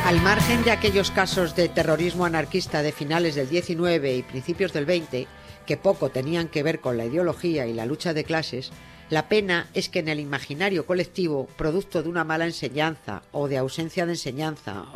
Al margen de aquellos casos de terrorismo anarquista de finales del XIX y principios del XX, que poco tenían que ver con la ideología y la lucha de clases, la pena es que en el imaginario colectivo, producto de una mala enseñanza o de ausencia de enseñanza